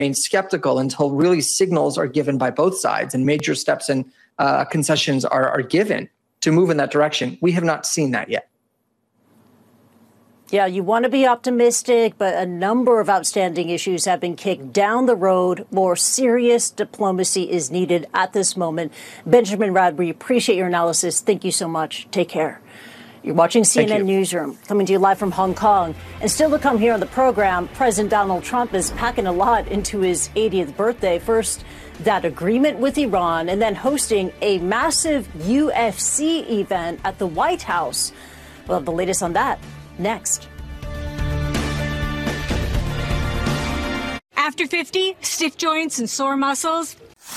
remain skeptical until really signals are given by both sides and major steps and concessions are given to move in that direction. We have not seen that yet. Yeah, you want to be optimistic, but a number of outstanding issues have been kicked down the road. More serious diplomacy is needed at this moment. Benjamin Rad, we appreciate your analysis. Thank you so much. Take care. You're watching CNN Newsroom, coming to you live from Hong Kong. And still to come here on the program, President Donald Trump is packing a lot into his 80th birthday. First, that agreement with Iran, and then hosting a massive UFC event at the White House. We'll have the latest on that next. After 50, stiff joints and sore muscles.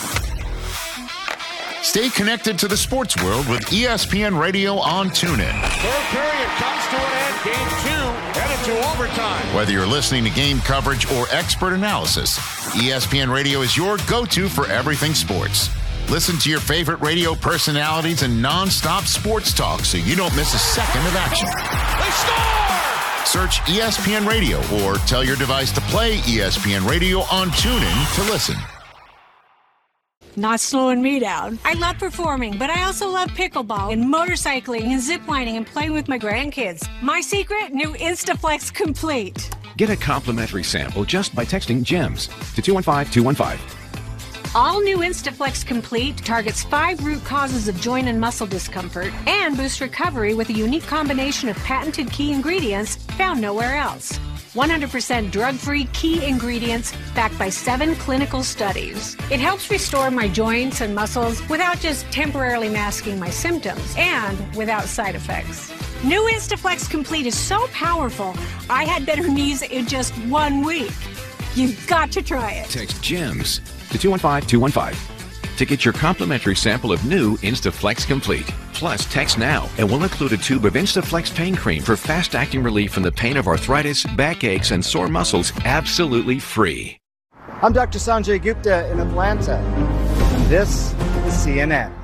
Stay connected to the sports world with ESPN Radio on TuneIn. Third period comes to an end. Game 2 headed to overtime. Whether you're listening to game coverage or expert analysis, ESPN Radio is your go-to for everything sports. Listen to your favorite radio personalities and non-stop sports talk so you don't miss a second of action. They score! Search ESPN Radio or tell your device to play ESPN Radio on TuneIn to listen. Not slowing me down. I love performing, but I also love pickleball and motorcycling and ziplining and playing with my grandkids. My secret? New Instaflex Complete. Get a complimentary sample just by texting GEMS to 215-215. All new Instaflex Complete targets 5 root causes of joint and muscle discomfort and boosts recovery with a unique combination of patented key ingredients found nowhere else. 100% drug-free key ingredients backed by 7 clinical studies. It helps restore my joints and muscles without just temporarily masking my symptoms and without side effects. New Instaflex Complete is so powerful, I had better knees in just 1 week. You've got to try it. Text GEMS to 215-215 to get your complimentary sample of new Instaflex Complete. Plus, text now and we'll include a tube of Instaflex pain cream for fast-acting relief from the pain of arthritis, backaches, and sore muscles, absolutely free. I'm Dr. Sanjay Gupta in Atlanta, and this is CNN.